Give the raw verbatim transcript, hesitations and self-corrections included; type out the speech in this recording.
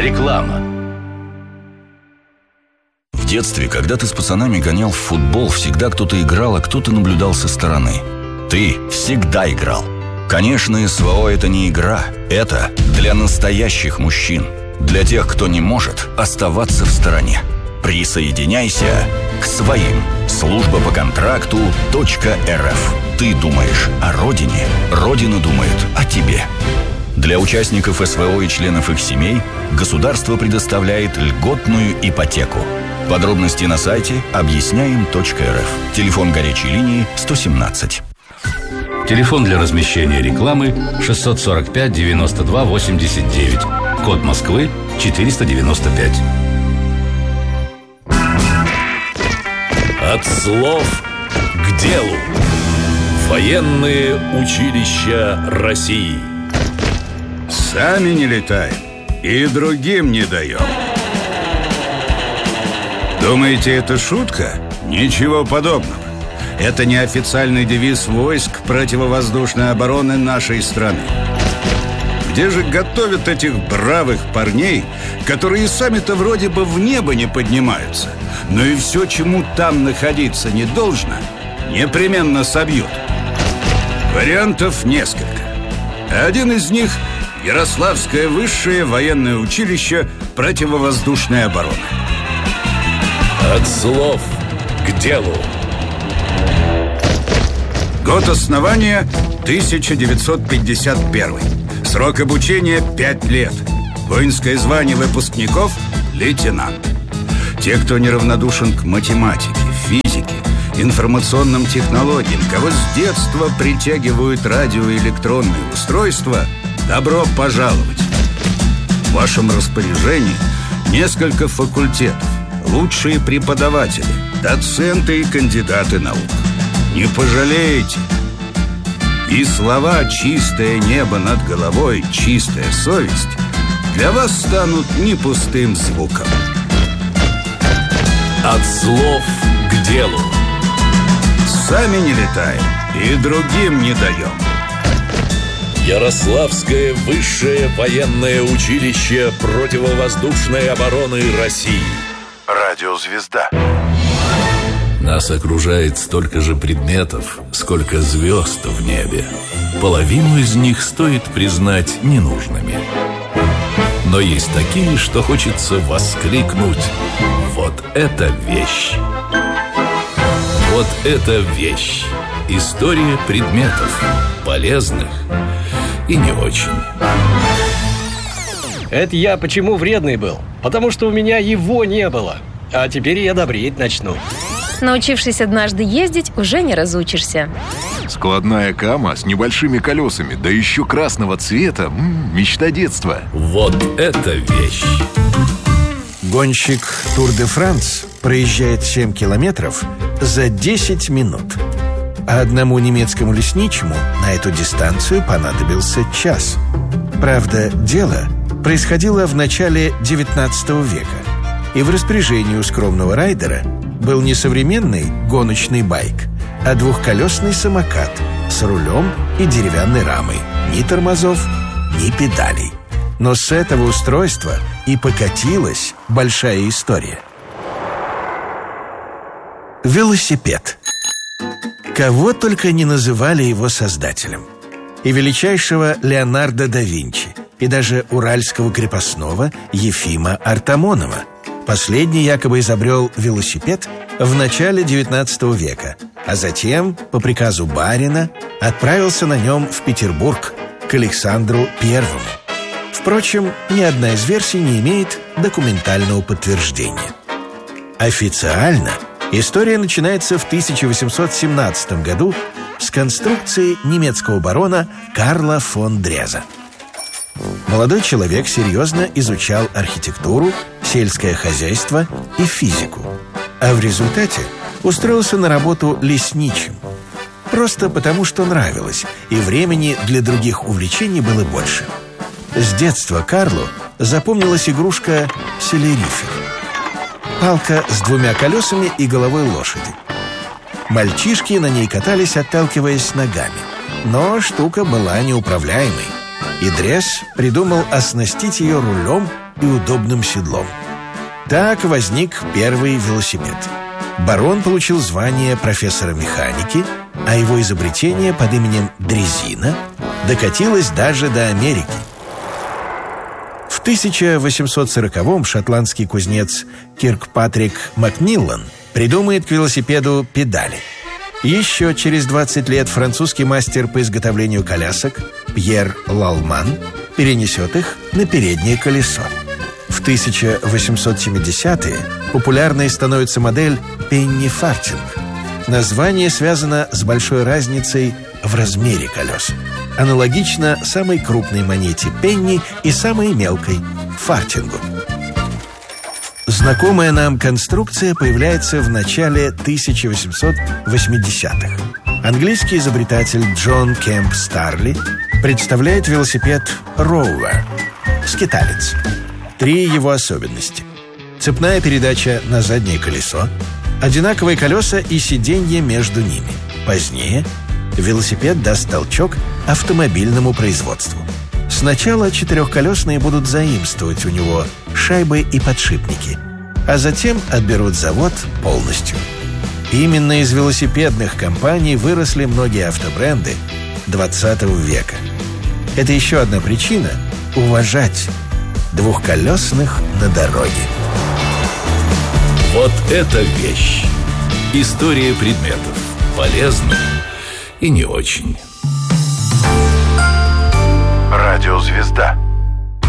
Реклама. В детстве, когда ты с пацанами гонял в футбол, всегда кто-то играл, а кто-то наблюдал со стороны. Ты всегда играл. Конечно, СВО – это не игра. Это для настоящих мужчин. Для тех, кто не может оставаться в стороне. Присоединяйся к своим. Служба по контракту .рф. Ты думаешь о родине, Родина думает о тебе. Для участников СВО и членов их семей государство предоставляет льготную ипотеку. Подробности на сайте объясняем точка эр эф. Телефон горячей линии сто семнадцать. Телефон для размещения рекламы шестьсот сорок пять девяносто два восемьдесят девять. Код Москвы четыреста девяносто пять. От слов к делу. Военные училища России. Сами не летаем и другим не даем. Думаете, это шутка? Ничего подобного. Это неофициальный девиз войск противовоздушной обороны нашей страны. Где же готовят этих бравых парней, которые сами-то вроде бы в небо не поднимаются, но и все, чему там находиться не должно, непременно собьют? Вариантов несколько. Один из них – Ярославское высшее военное училище противовоздушной обороны. От слов к делу. Год основания тысяча девятьсот пятьдесят первый. Срок обучения пять лет. Воинское звание выпускников – лейтенант. Те, кто неравнодушен к математике, физике, информационным технологиям, кого с детства притягивают радио и электронные устройства, добро пожаловать. В вашем распоряжении несколько факультетов, лучшие преподаватели, доценты и кандидаты наук. Не пожалеете. И слова «чистое небо над головой, чистая совесть» для вас станут не пустым звуком. От слов к делу. Сами не летаем и другим не даем. Ярославское высшее военное училище противовоздушной обороны России. Радиозвезда. Нас окружает столько же предметов, сколько звезд в небе. Половину из них стоит признать ненужными. Но есть такие, что хочется воскликнуть: вот это вещь! Вот это вещь! История предметов, полезных и не очень. Это я почему вредный был? Потому что у меня его не было. А теперь я добреть начну. Научившись однажды ездить, уже не разучишься. Складная кама с небольшими колесами, да еще красного цвета. М-м, мечта детства. Вот это вещь! Гонщик Тур де Франс проезжает семь километров за десять минут. А одному немецкому лесничему на эту дистанцию понадобился час. Правда, дело происходило в начале девятнадцатого века, и в распоряжении у скромного райдера был не современный гоночный байк, а двухколесный самокат с рулем и деревянной рамой. Ни тормозов, ни педалей. Но с этого устройства и покатилась большая история. Велосипед. Кого только не называли его создателем. И величайшего Леонардо да Винчи, и даже уральского крепостного Ефима Артамонова. Последний якобы изобрел велосипед в начале девятнадцатого века, а затем, по приказу барина, отправился на нем в Петербург к Александру Первому. Впрочем, ни одна из версий не имеет документального подтверждения. Официально история начинается в тысяча восемьсот семнадцатом году с конструкции немецкого барона Карла фон Дреза. Молодой человек серьезно изучал архитектуру, сельское хозяйство и физику, а в результате устроился на работу лесничим. Просто потому, что нравилось, и времени для других увлечений было больше. С детства Карлу запомнилась игрушка селерифер. Палка с двумя колесами и головой лошади. Мальчишки на ней катались, отталкиваясь ногами. Но штука была неуправляемой. Идрес придумал оснастить ее рулем и удобным седлом. Так возник первый велосипед. Барон получил звание профессора механики, а его изобретение под именем дрезина докатилось даже до Америки. В тысяча восемьсот сороковом шотландский кузнец Киркпатрик Макмиллан придумает к велосипеду педали. Еще через двадцать лет французский мастер по изготовлению колясок Пьер Лалман перенесет их на переднее колесо. В тысяча восемьсот семидесятые популярной становится модель пенни-фартинг. Название связано с большой разницей в размере колес. Аналогично самой крупной монете пенни и самой мелкой фартингу. Знакомая нам конструкция появляется в начале тысяча восемьсот восьмидесятых. Английский изобретатель Джон Кемп Старли представляет велосипед Роувер – скиталец. Три его особенности: цепная передача на заднее колесо, одинаковые колеса и сиденье между ними. Позднее велосипед даст толчок автомобильному производству. Сначала четырехколесные будут заимствовать у него шайбы и подшипники, а затем отберут завод полностью. Именно из велосипедных компаний выросли многие автобренды двадцатого века. Это еще одна причина уважать двухколесных на дороге. Вот это вещь. История предметов. Полезных и не очень. Радиозвезда.